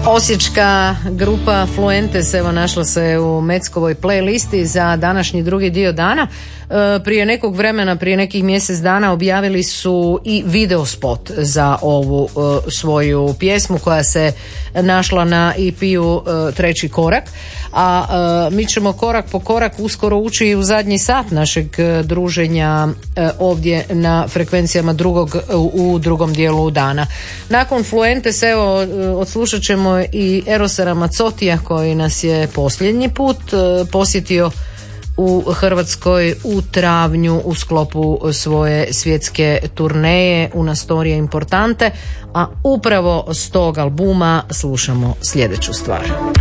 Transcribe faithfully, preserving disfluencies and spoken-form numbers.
Osječka grupa Fluentes evo našla se u Meckovoj playlisti za današnji drugi dio dana. Prije nekog vremena, prije nekih mjesec dana objavili su i video spot za ovu svoju pjesmu koja se našla na E P-u Treći korak, a mi ćemo korak po korak uskoro ući u zadnji sat našeg druženja ovdje na frekvencijama drugog, u drugom dijelu dana. Nakon Fluentes evo odslušat ćemo i Erosa Ramazzotija koji nas je posljednji put posjetio u Hrvatskoj u travnju u sklopu svoje svjetske turneje Una storia importante, a upravo s tog albuma slušamo sljedeću stvar.